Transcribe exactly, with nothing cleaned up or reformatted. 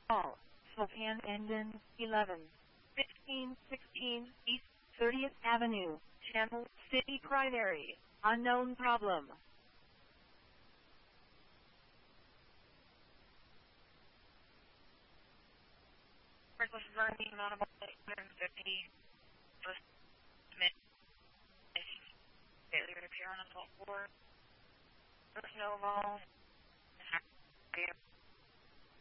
Call Spokane Engine eleven fifteen sixteen East thirtieth Avenue, Channel City Primary, unknown problem. This is Arlene Audible one fifty. First minute. Failure to appear on assault board. Personnel involved.